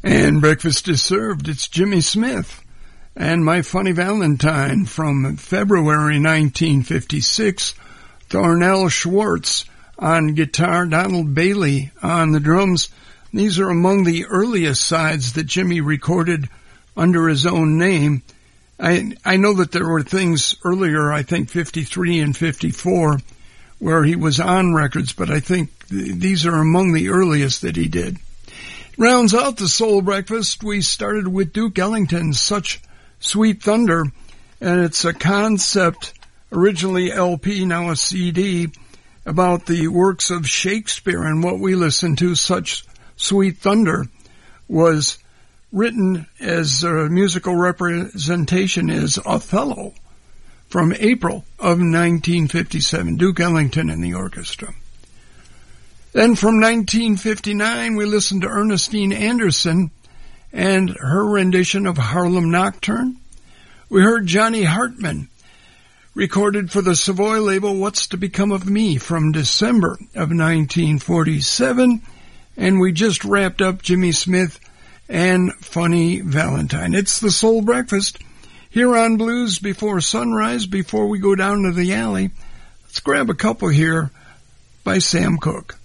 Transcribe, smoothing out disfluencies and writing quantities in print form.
And breakfast is served. It's Jimmy Smith and My Funny Valentine from February 1956. Thornell Schwartz on guitar, Donald Bailey on the drums. These are among the earliest sides that Jimmy recorded under his own name. I know that there were things earlier, I think 53 and 54, where he was on records, but I think these are among the earliest that he did. Rounds out the Soul Breakfast, we started with Duke Ellington's Such Sweet Thunder, and it's a concept, originally LP, now a CD, about the works of Shakespeare. And what we listened to, Such Sweet Thunder, was written as a musical representation is Othello from April of 1957, Duke Ellington and the orchestra. Then from 1959, we listened to Ernestine Anderson and her rendition of Harlem Nocturne. We heard Johnny Hartman, recorded for the Savoy label, What's to Become of Me, from December of 1947. And we just wrapped up Jimmy Smith and Funny Valentine. It's the Soul Breakfast here on Blues Before Sunrise. Before we go down to the alley, let's grab a couple here by Sam Cooke.